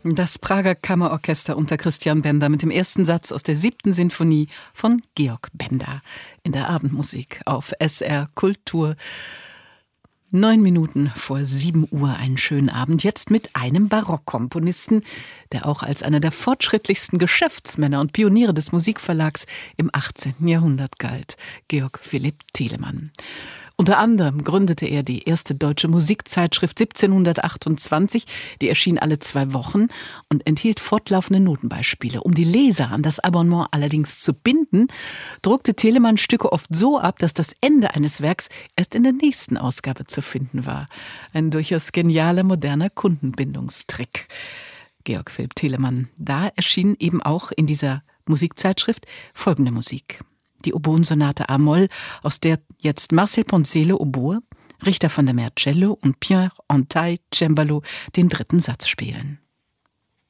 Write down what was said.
Das Prager Kammerorchester unter Christian Benda mit dem ersten Satz aus der 7. Sinfonie von Georg Benda in der Abendmusik auf SR Kultur. 9 Minuten vor 7 Uhr, einen schönen Abend jetzt mit einem Barockkomponisten, der auch als einer der fortschrittlichsten Geschäftsmänner und Pioniere des Musikverlags im 18. Jahrhundert galt, Georg Philipp Telemann. Unter anderem gründete er die erste deutsche Musikzeitschrift 1728, die erschien alle 2 Wochen und enthielt fortlaufende Notenbeispiele. Um die Leser an das Abonnement allerdings zu binden, druckte Telemann Stücke oft so ab, dass das Ende eines Werks erst in der nächsten Ausgabe zu finden war. Ein durchaus genialer, moderner Kundenbindungstrick. Georg Philipp Telemann, da erschien eben auch in dieser Musikzeitschrift folgende Musik. Die Oboensonate A-Moll, aus der jetzt Marcel Ponzele Oboe, Richter van der Meer Cello und Pierre Antaille Cembalo den 3. Satz spielen.